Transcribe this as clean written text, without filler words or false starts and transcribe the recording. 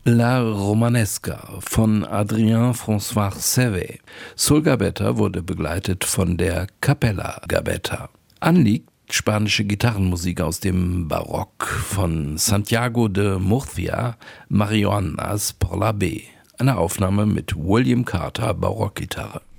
La Romanesca von Adrien François Cévé. Soul Gabetta wurde begleitet von der Capella Gabetta. Anliegt spanische Gitarrenmusik aus dem Barock von Santiago de Murcia, Marihuanas por la B. Eine Aufnahme mit William Carter Barockgitarre.